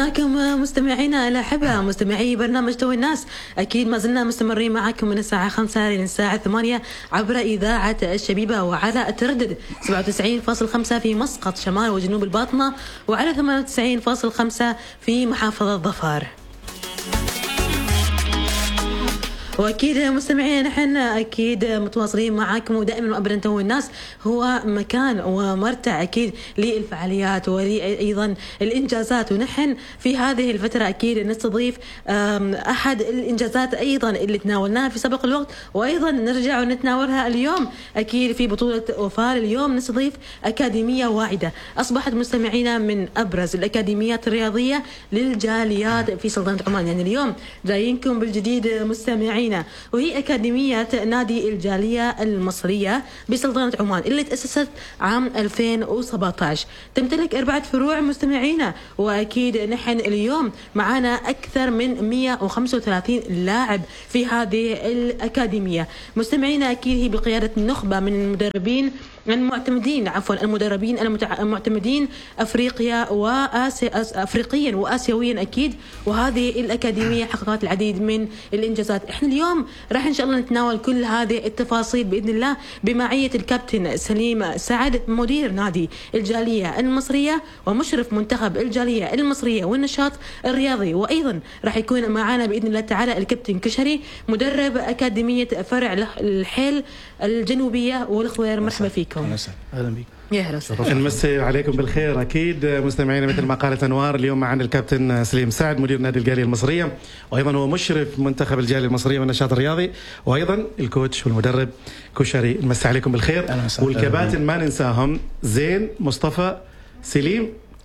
معكم مستمعينا الأحبة، مستمعي برنامج تو الناس. أكيد ما زلنا مستمرين معكم من الساعة 5 للساعة 8 عبر إذاعة الشبيبة، وعلى التردد 97.5 في مسقط شمال وجنوب الباطنة، وعلى 98.5 في محافظة ظفار. واكيد مستمعين نحن اكيد متواصلين معاكم، ودائما وابدا تو الناس هو مكان ومرتع اكيد للفعاليات وايضا الانجازات. ونحن في هذه الفتره اكيد نستضيف احد الانجازات ايضا اللي تناولناها في سابق الوقت، وايضا نرجع ونتناولها اليوم اكيد في بطوله اوفال. اليوم نستضيف اكاديميه واعده اصبحت مستمعينا من ابرز الاكاديميات الرياضيه للجاليات في سلطنه عمان. يعني اليوم جايينكم بالجديد مستمعين، وهي أكاديمية نادي الجالية المصرية بسلطنة عمان اللي تأسست عام 2017. تمتلك 4 فروع مستمعينا، وأكيد نحن اليوم معنا أكثر من 135 لاعب في هذه الأكاديمية مستمعينا. أكيد هي بقيادة نخبة من المدربين المدربين المعتمدين افريقيا افريقيا واسيويا اكيد. وهذه الاكاديميه حققت العديد من الانجازات. احنا اليوم راح ان شاء الله نتناول كل هذه التفاصيل باذن الله بمعيه الكابتن سليم سعد، مدير نادي الجاليه المصريه ومشرف منتخب الجاليه المصريه والنشاط الرياضي. وايضا راح يكون معنا باذن الله تعالى الكابتن كشري، مدرب اكاديميه فرع الحيل الجنوبيه والخوير. مرحبا فيك. اهلا بك. يا هلا وسهلا. نمسي عليكم بالخير. اكيد مستمعينا مثل ما قالت انوار، اليوم معنا الكابتن سليم سعد مدير نادي الجاليه المصريه، وايضا هو مشرف منتخب الجاليه المصريه والنشاط الرياضي، وايضا الكوتش والمدرب كشري. نمسي عليكم بالخير. والكباتن ما ننساهم، زين، مصطفى، سليم،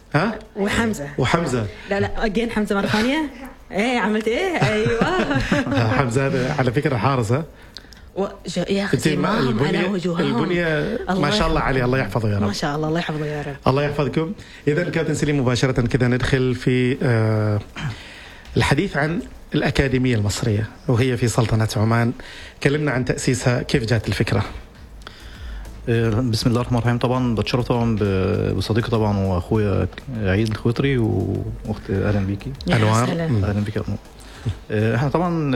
وحمزه. لا اجين حمزه مره ثانيه. ايه عملت ايه؟ ايوه. حمزه على فكره حارس. يا اخي سيماهم على وجوههم البنيه ما شاء الله عليه، الله يحفظه يا رب. ما شاء الله، الله يحفظه يا رب. الله يحفظكم. اذا كابتن سليم مباشره كذا ندخل في الحديث عن الاكاديميه المصريه وهي في سلطنه عمان. كلمنا عن تاسيسها، كيف جات الفكره؟ بسم الله الرحمن الرحيم. طبعا بتشرف طبعا بصديقي طبعا واخويا عيد الخويطري واخت اهلا بيكي انوار. اهلا بيكي. احنا طبعا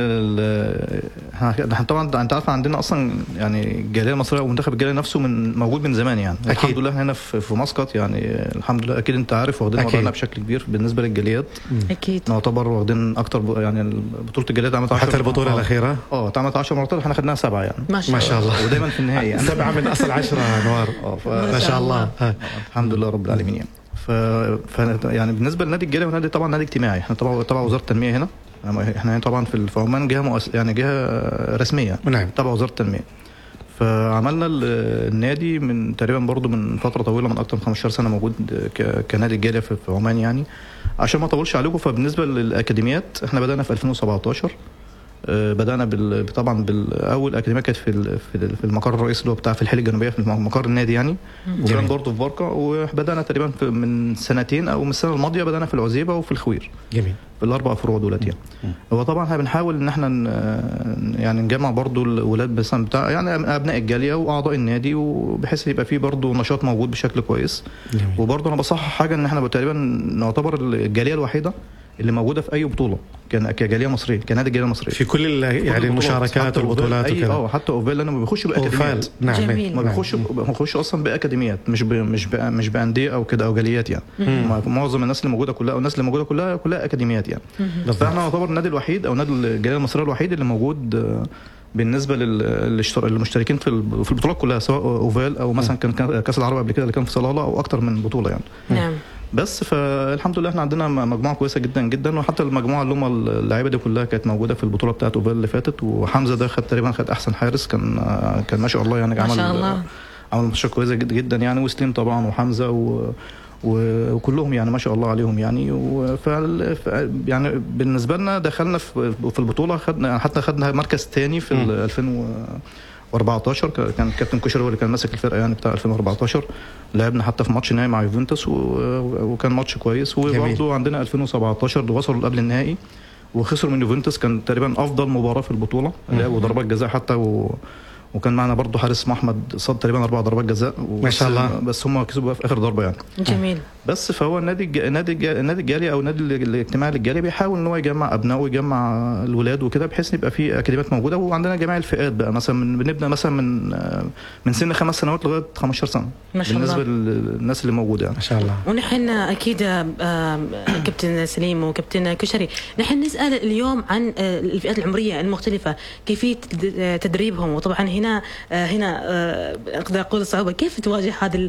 انت عارف عندنا اصلا يعني الجاليه المصريه ومنتخب الجاليه نفسه موجود من زمان يعني. أكيد. الحمد لله هنا في مسقط يعني الحمد لله. اكيد انت عارف واخدين وضعنا بشكل كبير بالنسبه للجاليات. اكيد نعتبر واخدين اكتر يعني بطوله الجاليات عملت 10 حتى البطوله الاخيره اتعملت 10 مرات، احنا خدناها 7 يعني. ما شاء الله. ودايما في النهايه يعني 7 من اصل 10 انوار. ما شاء الله. الحمد لله رب العالمين يعني. يعني بالنسبه لنادي الجاليه، ونادي طبعا نادي اجتماعي، احنا طبعا وزاره التنميه هنا. احنا طبعا في عمان جهه يعني جهه رسميه. نعم. تبع وزاره التنميه. فعملنا النادي من تقريبا برضو من فتره طويله، من اكثر من 15 سنه موجود كنادي الجاليه في عمان يعني. عشان ما اطولش عليكم، فبالنسبه للاكاديميات احنا بدانا في 2017. بدانا طبعا بالاول اكاديميه كانت في المقر الرئيسي اللي هو بتاع في الحيل الجنوبيه في مقر النادي يعني. وكان برضه في بركه. وبدانا تقريبا من سنتين او من السنه الماضيه بدانا في العزيبه وفي الخوير. جميل. في ال4 فروع دولت يعني. هو طبعا احنا بنحاول ان احنا يعني نجمع برضه الولاد بس بتاع يعني ابناء الجاليه واعضاء النادي، وبحيث يبقى فيه برضه نشاط موجود بشكل كويس. وبرضه انا بصحح حاجه، ان احنا تقريبا نعتبر الجاليه الوحيده اللي موجوده في اي بطوله كجاليه مصريه، كنادي الجاليه المصريه في كل يعني المشاركات والبطولات وكذا. حتى اوفال انا ما بيخش باكاديميات. نعم. ما بيخش اصلا باكاديميات، مش بانديه او كده او جاليات يعني. معظم الناس اللي موجوده كلها او الناس اللي موجوده كلها اكاديميات يعني. فاحنا نعتبر النادي الوحيد او نادي الجاليه المصريه الوحيد اللي موجود بالنسبه للمشتركين في البطولات كلها، سواء اوفال او مثلا كان كاس العرب قبل كده اللي كان في صلاله، او اكتر من بطوله يعني. نعم. بس فالحمد لله احنا عندنا مجموعه كويسه جدا جدا. وحتى المجموعه اللي هم اللعيبه دي كلها كانت موجوده في البطوله بتاعه اوفال اللي فاتت. وحمزه ده تقريبا خد احسن حارس، كان ما شاء الله يعني. عمل ماتشات كويسه جدا يعني. وسليم طبعا وحمزه وكلهم يعني ما شاء الله عليهم يعني. يعني بالنسبه لنا دخلنا في البطوله، خدنا مركز ثاني في 2014. كان كابتن كشري هو اللي كان ماسك الفرقه يعني بتاع 2014. لعبنا حتى في ماتش نهائي مع يوفنتوس وكان ماتش كويس. وبرضه عندنا 2017 اللي وصلوا قبل النهائي وخسروا من يوفنتوس، كان تقريبا افضل مباراه في البطوله، لعبوا ضربات جزاء حتى وكان معنا برضو حارس اسمه احمد صاد تقريبا 4 ضربات جزاء ما شاء الله. بس هم كسبوا في اخر ضربه يعني. جميل. بس فهو النادي الجالي او النادي الاجتماعي للجالي بيحاول ان هو يجمع ابنائه ويجمع الولاد وكده بحيث يبقى في اكاديميات موجوده. وعندنا جميع الفئات بقى مثلا بنبدا مثلا من سن 5 سنوات لغايه 15 سنه ما شاء الله. بالنسبه للناس اللي موجوده يعني. ما شاء الله. ونحن اكيد كابتن سليم وكابتن كشري نحن نسال اليوم عن الفئات العمريه المختلفه كيفيه تدريبهم. وطبعا هنا اقدر اقول الصعوبه. كيف تواجه هذه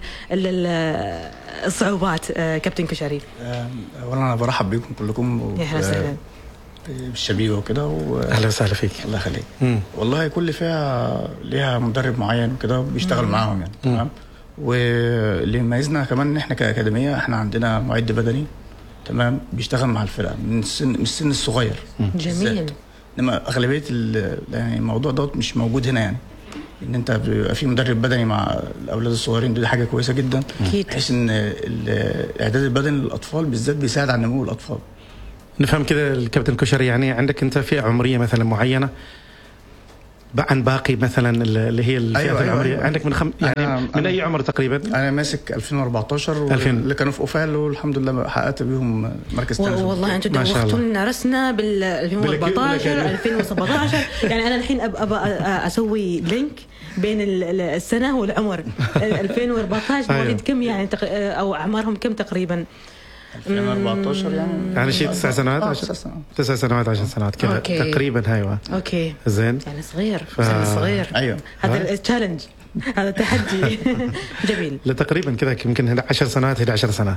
الصعوبات كابتن كشري؟ اولا انا برحب بكم كلكم يا اهلا بالشبيبه وكده اهلا وسهلا فيك. الله يخليك. والله كل فئه ليها مدرب معين وكده بيشتغل معاهم يعني. تمام. واللي يميزنا كمان ان احنا كاكاديميه احنا عندنا معد بدني تمام بيشتغل مع الفرقه من السن الصغير. جميل. انما اغلبيه يعني الموضوع دوت مش موجود هنا يعني. ان انت بيبقى في مدرب بدني مع الاولاد الصغيرين دي حاجه كويسه جدا بحيث ان الاعداد البدني للاطفال بالذات بيساعد على نمو الاطفال. نفهم كذا الكابتن كشري يعني عندك انت فئه عمريه مثلا معينه عن باقي مثلا اللي هي الفئات العمريه. عندك من يعني من اي عمر تقريبا؟ انا ماسك 2014 اللي كانوا في اوفال والحمد لله حققت بيهم مركز ثالث. والله انتم دوختوا لنا رسنا بال 2014 2017 يعني انا الحين ابى اسوي لينك بين السنه والعمر. 2014 مواليد كم يعني او اعمارهم كم تقريبا؟ 2014 يعني شيء 9 سنوات 9 سنوات 10 سنوات كذا تقريبا. ايوه اوكي زين يعني صغير سن صغير. ايوه هذا التشالنج هذا تحدي. جميل. لا تقريبا كذا يمكن 10 سنوات 11 سنه.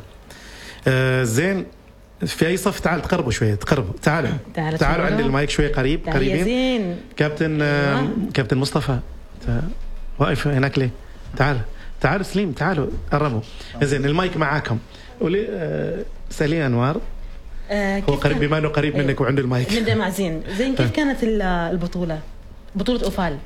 زين في اي صف؟ تعال تقربوا شويه تقربوا تعالوا عند المايك شويه قريبين. زين كابتن مصطفى واقف هناك ليه؟ تعالوا سليم تعالوا قربوا. زين المايك معاكم. ولي سالي انوار هو قريب بما انه قريب منك وعنده المايك. من معزين. زين كيف كانت بطولة اوفال؟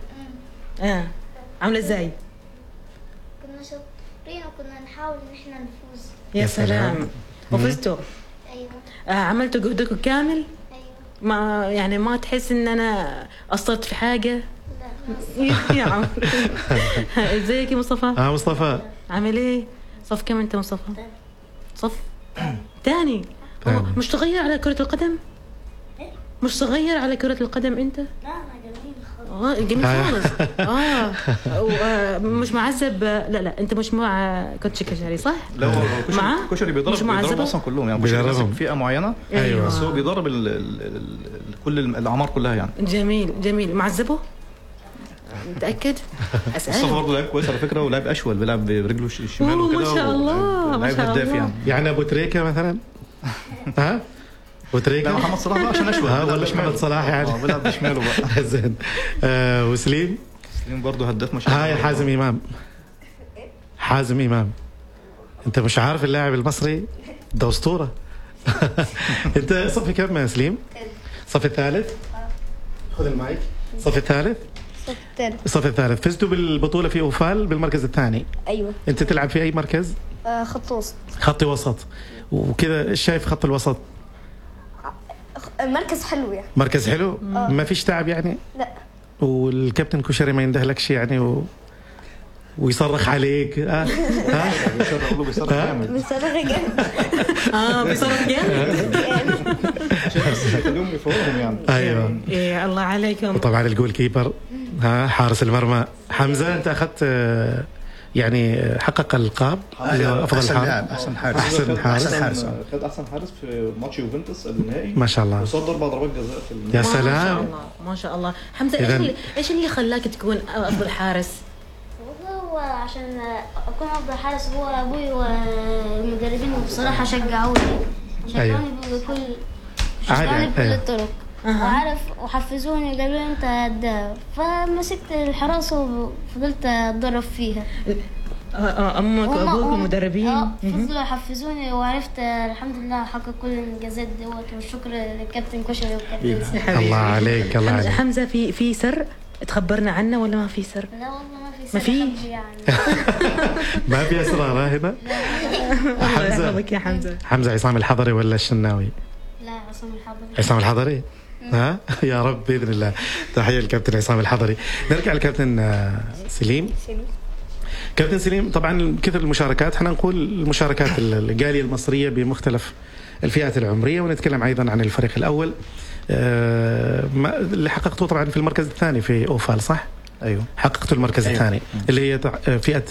عامله ازاي؟ كنا شاطرين وكنا نحاول ان احنا نفوز. يا سلام. وفزتوا؟ ايوه. عملتوا جهدكم كامل؟ ايوه. ما تحس ان انا قصرت في حاجه؟ لا. يا عمر. ازيك يا مصطفى؟ مصطفى عامل ايه؟ صف كم انت مصطفى؟ صف ثاني. مش صغير على كرة القدم؟ مش صغير على كرة القدم انت؟ لا انا جميل خالص. مش معذب. لا انت مش مع كوتش كشري صح؟ لا هو كشري بيضرب اصلا كلهم يعني بيضرب فئه معينه. ايوه بس هو بيضرب كل الاعمار كلها يعني. جميل. معذبه؟ متأكد؟ مصطفى برضه لاعب كويس على فكره ولاعب اشول بيلعب برجله الشمال وكده. ما شاء الله لاعب هداف يعني ابو تريكه مثلا. ابو تريكه محمد صلاح بقى عشان اشول ولا محمد صلاح يعني بيلعب بشماله بقى. زين. وسليم برضه هداف ما شاء الله. هاي حازم امام انت مش عارف اللاعب المصري ده اسطوره. انت صف كم يا سليم؟ صف الثالث. خذ المايك. صف الثالث. الصف الثالث. فزتوا بالبطولة في أوفال بالمركز الثاني. ايوه. أنت تلعب في أي مركز؟ خط وسط. خط وسط. وكذا شايف خط الوسط مركز حلو يعني. مركز حلو. ما فيش تعب يعني؟ لا. والكابتن كشري ما يندهلكش يعني ويصرخ عليك؟ بيصرخ جامد. بيصرخ جامد. اليوم يفوقهم يعني. ايوه. إيه الله عليكم. وطبعا الجول كيبر حارس المرمى حمزه. انت اخذت يعني حقق القاب افضل حارس. احسن حارس خد احسن حارس في ماتش يوفنتوس النهائي. ما شاء الله. وصد 4 ضربات جزاء في يا سلام. ما شاء الله. حمزه ايش اللي خلاك تكون افضل حارس؟ والله عشان اكون افضل حارس هو ابوي والمدربين بصراحه شجعوني بكل الطرق. وحفزوني وقالوا لي انت هداف فمسكت الحراسه وفضلت اتدرب فيها. امك وابوك المدربين فضلوا يحفزوني وعرفت الحمد لله احقق كل الانجازات دوت والشكر للكابتن كشري والكابتن. الله عليك الله عليك. حمزه في سر تخبرنا عنه ولا ما في سر؟ لا والله ما في يعني. ما في اسرار هنا. حمزه يا حمزه. حمزه عصام الحضري ولا الشناوي؟ لا عصام الحضري. عصام الحضري. ها يا رب باذن الله. تحيه للكابتن عصام الحضري. نرجع للكابتن سليم. كابتن سليم، طبعا كثر المشاركات، احنا نقول المشاركات الجاليه المصريه بمختلف الفئات العمريه، ونتكلم ايضا عن الفريق الاول اللي حققته طبعا في المركز الثاني في اوفال، صح؟ ايوه حققتوا المركز الثاني اللي هي فئه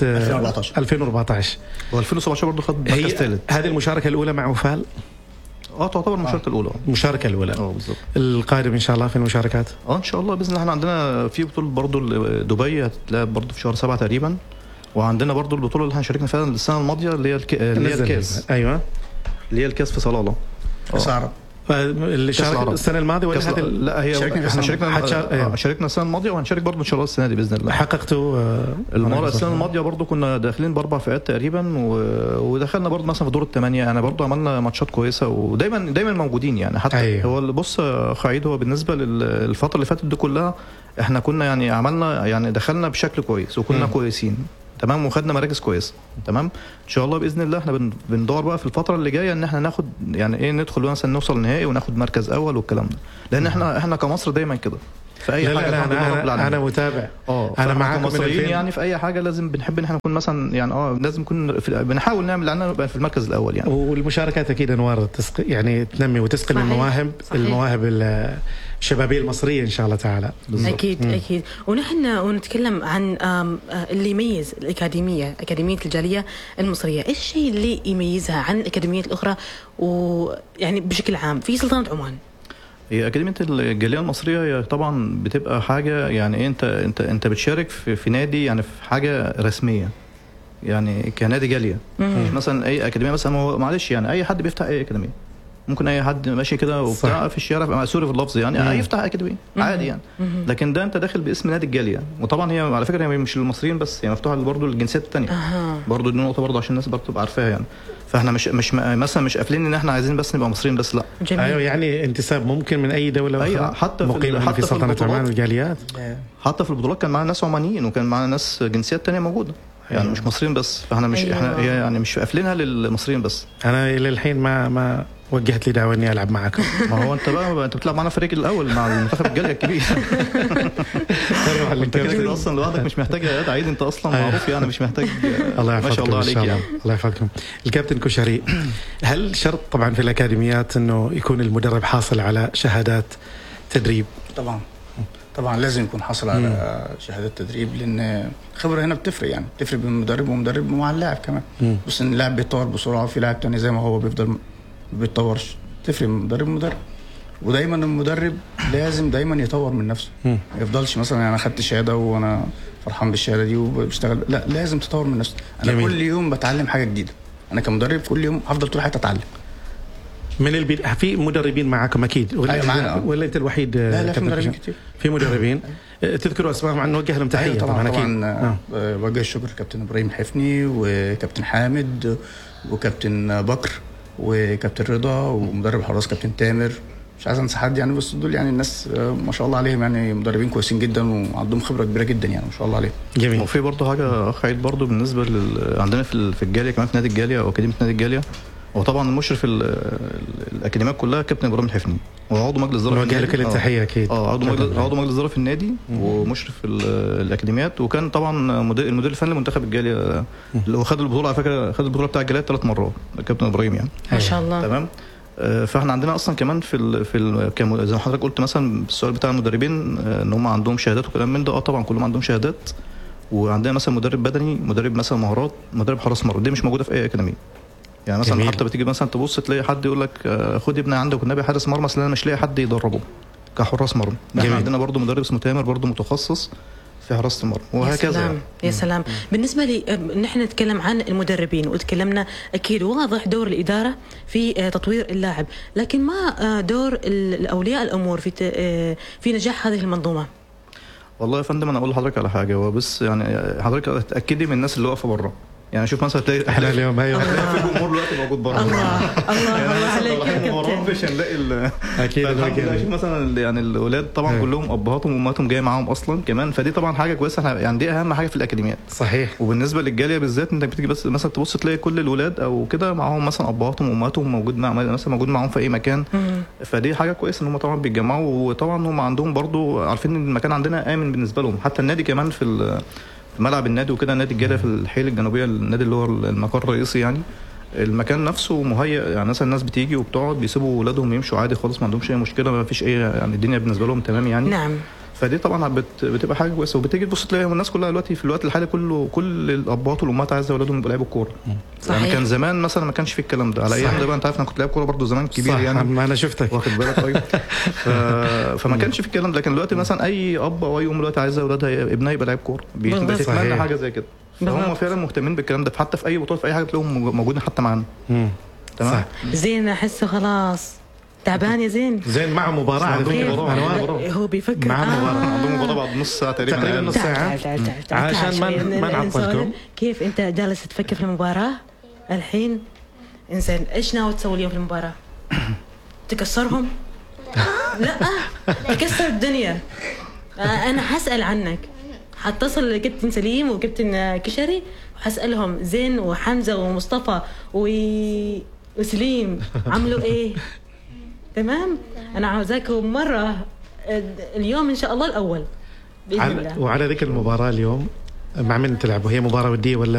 2014 و2017 برضه خد مركز ثالث. هذه المشاركه الاولى مع اوفال؟ تعتبر المشاركه الاولى. المشاركه الاولى بالظبط. القادم ان شاء الله في المشاركات ان شاء الله باذن الله. احنا عندنا في بطوله برضه دبي هتتلعب برضه في شهر 7 تقريبا، وعندنا برضه البطوله اللي احنا شاركنا فيها السنه الماضيه اللي هي الكاس. ايوه اللي هي الكاس في صلاله كاس العرب. اللي شارك السنه الماضيه ولا هذه؟ لا هي احنا شاركنا السنه الماضيه وهنشارك برضه ان شاء الله السنه دي باذن الله. حققتوا السنه الماضيه برضه كنا داخلين ب4 فئات تقريبا، ودخلنا برضه مثلا في دور الثمانيه. يعني برضه عملنا ماتشات كويسه ودايما موجودين يعني. حتى أيوه. هو بص خالد، هو بالنسبه للفتره اللي فاتت دي كلها احنا كنا يعني عملنا يعني دخلنا بشكل كويس وكنا كويسين تمام، وخدنا مراكز كويسه تمام. ان شاء الله باذن الله احنا بندور بقى في الفتره اللي جايه ان احنا ناخد يعني ايه، ندخل مثلا نوصل النهائي وناخد مركز اول والكلام ده، لان احنا كمصر دايما كده في اي حاجه. لا انا متابع. انا معاكم مصريين يعني في اي حاجه لازم بنحب ان احنا نكون مثلا يعني لازم نكون بنحاول نعمل عنا نبقى في المركز الاول يعني. والمشاركات اكيد انوار يعني تنمي وتسقي من المواهب الشبابيه المصريه ان شاء الله تعالى. اكيد. ونحن نتكلم عن اللي يميز اكاديميه الجاليه المصريه. ايش الشيء اللي يميزها عن الاكاديميات الاخرى ويعني بشكل عام في سلطنه عمان؟ هي أكاديمية الجالية المصرية هي طبعا بتبقى حاجة يعني إيه، أنت بتشارك في نادي يعني في حاجة رسمية يعني كنادي جالية. مش مثلا أي أكاديمية مثلا، معلش يعني أي حد بيفتح أي أكاديمية، ممكن أي حد ماشي كده وبتاع في الشارع سوري في اللفظ يعني يفتح أكاديمية عادي يعني. لكن ده أنت داخل باسم نادي الجالية، وطبعا هي على فكرة هي مش للمصريين بس، هي مفتوحة برضه للجنسيات التانية. برضه دي نقطة برضه عشان الناس برضه تبقى عارفاها يعني. فاحنا مش مثلا مش قافلين ان احنا عايزين بس نبقى مصريين بس، لا. ايوه يعني انتساب ممكن من اي دوله اخرى حتى في سلطنه عمان الجاليات. حتى في البطولات كان معانا ناس عمانيين وكان معانا ناس جنسيات تانية موجوده يعني مش مصريين بس. فاحنا مش احنا يعني مش قافلينها للمصريين بس. انا الى الحين ما وجهت لي دعوه اني العب معكم. ما هو انت بتلعب معنا فريق الاول مع المنتخب الجاليه الكبير. انت كده اصلا لوحدك مش محتاج يا عيد، انت اصلا معروف يعني مش محتاج. الله يحفظكم. ما شاء الله عليك يعني. الله يحفظكم. الكابتن كشري، هل شرط طبعا في الاكاديميات انه يكون المدرب حاصل على شهادات تدريب؟ طبعا لازم يكون حاصل على شهادات تدريب، لان الخبره هنا بتفرق يعني، بتفرق بين المدرب ومدرب ومع اللاعب كمان. بس ان اللاعب بيتطور بسرعه وفي لاعب تاني زي ما هو بيفضل بيتطورش، تفرق من مدرب لمدرب. ودايما المدرب لازم دايما يطور من نفسه، ما يفضلش مثلا يعني انا خدت شهاده وانا فرحان بالشهاده دي وبشتغل، لا لازم تطور من نفسك. انا جميل. كل يوم بتعلم حاجه جديده، انا كمدرب كل يوم هفضل طول حياتي اتعلم. من في مدربين معكم اكيد ولا انت الوحيد؟ لا في مدربين كتير. في مدربين تذكروا اسمائهم عن نوجه لهم تحيه. طبعا وجه الشكر كابتن ابراهيم حفني وكابتن حامد وكابتن بكر وكابتن رضا ومدرب حراس كابتن تامر، مش عايز انسى حد يعني، بس دول يعني الناس ما شاء الله عليهم يعني مدربين كويسين جدا وعندهم خبره كبيره جدا يعني ما شاء الله عليهم. جميل. وفي برضه حاجه اخ عيد برضه بالنسبه عندنا في الجاليه كمان في نادي الجاليه او اكاديميه نادي الجاليه، وطبعا المشرف الاكاديميات كلها كابتن ابراهيم الحفني، وعضو مجلس اداره النادي. نوجه لك التحيه اكيد. عضو مجلس اداره في النادي ومشرف الاكاديميات، وكان طبعا المدير الفني لمنتخب الجاليه اللي هو خد البطوله على فكره، خد البطوله بتاع الجاليه 3 مرات الكابتن ابراهيم يعني ما شاء الله. تمام. فاحنا عندنا اصلا كمان زي ما حضرتك قلت مثلا السؤال بتاع المدربين ان هم عندهم شهادات وكلام من ده. طبعا كلهم عندهم شهادات، وعندنا مثلا مدرب بدني، مدرب مثلا مهارات، مدرب حراس مرمى، دي مش موجوده في اي اكاديميه يعني. مثلا حتى بتيجي مثلا تبص تلاقي حد يقول لك خد ابني عندك والنبي حارس مرمى، اصل انا مش لاقي حد يدربه كحراس مرمى. احنا عندنا برضو مدرب اسمه تامر برضو متخصص في حراسه المرمى وهكذا. يا سلام. بالنسبه لي نحن نتكلم عن المدربين وتكلمنا اكيد واضح دور الاداره في تطوير اللاعب، لكن ما دور الاولياء الامور في نجاح هذه المنظومه؟ والله يا فندم انا اقول لحضرتك على حاجه، هو بس يعني حضرتك اتاكدي من الناس اللي واقفه بره يعني شوف مثلا تلاقي احنا اليوم ايوه هتلاقي في جمهور دلوقتي موجود بره. الله عليك يا كابتن. مش هنلاقي اكيد شوف مثلا يعني الاولاد طبعا كلهم ابهاتهم وامهاتهم جايه معاهم اصلا كمان، فدي طبعا حاجه كويسه. احنا يعني دي اهم حاجه في الاكاديميات. صحيح. وبالنسبه للجاليه بالذات انك بتيجي بس مثلا تبص تلاقي كل الاولاد او كده معاهم مثلا ابهاتهم وامهاتهم موجود مثلا موجود معاهم في اي مكان. فدي حاجه كويسه ان هم طبعا بيتجمعوا، وطبعا هم عندهم برضو عارفين ان المكان عندنا امن بالنسبه لهم. حتى النادي كمان في ملعب النادي وكده، نادي الجاليه في الحيل الجنوبيه، النادي اللي هو المقر الرئيسي يعني، المكان نفسه مهيأ. يعني مثلا الناس بتيجي وبتقعد بيسيبوا اولادهم يمشوا عادي خالص، ما عندهمش اي مشكله، ما فيش اي يعني الدنيا بالنسبه لهم تمام يعني. نعم. فدي طبعا بتبقى حاجه كويسه. وبتيجي تبص تلاقي الناس كلها دلوقتي في الوقت الحالي كل الاباء والامهات عايزه اولادهم يبقوا لعيبه كوره. يعني كان زمان مثلا ما كانش في الكلام ده على ايام ده بقى. انت عارف انا كنت لاعب كوره برضو زمان كبير صح. يعني، ما انا شفتك واخد بالك. طيب فما كانش في الكلام ده. لكن دلوقتي مثلا اي اب او اي ام دلوقتي عايزه اولادها ابنها يبقى لعيب كوره، بيتمنى حاجه زي كده. فهم فعلا مهتمين بالكلام ده، حتى في اي بطوله في اي حاجه تلاقيهم موجودين حتى معانا. تمام. زين احسه خلاص تعبان يا زين. زين مع مباراة على فكرة. هو بيفكر مع مباراة. عندهم مباراة بعد نص ساعة تقريبا نص ساعة عشان ما نعطلكم. كيف انت جالس تفكر في المباراة الحين؟ انزين ايش ناوي تسوي اليوم في المباراة؟ تكسرهم؟ لا تكسر الدنيا. انا حسأل عنك، حتصل لكابتن سليم وكابتن كشري وحسألهم زين وحمزة ومصطفى وسليم عملوا ايه. تمام. انا عاوزاكم مرة اليوم ان شاء الله الاول بإذن الله. وعلى ذكر المباراة اليوم مع من تلعبوا؟ هي مباراة ودية ولا